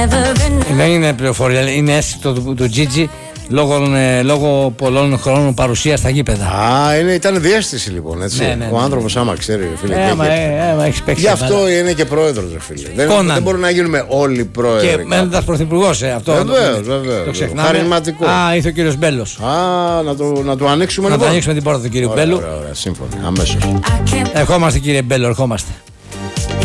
Δεν είναι πληροφορία, είναι αίσθητο του Τζίτζι λόγω πολλών χρόνων παρουσία στα γήπεδα. Ήταν διαίσθηση λοιπόν, έτσι. Ναι. Ο άνθρωπος άμα ξέρει, φίλε. Έχεις παίξει. Γι' αυτό είναι και πρόεδρος, φίλε. Δεν μπορούμε να γίνουμε όλοι πρόεδροι. Και μένοντας πρωθυπουργός, αυτό. Βεβαίως. Το ξεχνάμε. Χαρισματικό. Ήρθε ο κύριος Μπέλος. Να του ανοίξουμε Να λοιπόν. του ανοίξουμε την πόρτα του κύριου Μπέλου. Ωραία, σύμφωνα. Αμέσως. Ερχόμαστε, κύριε Μπέλο, ερχόμαστε.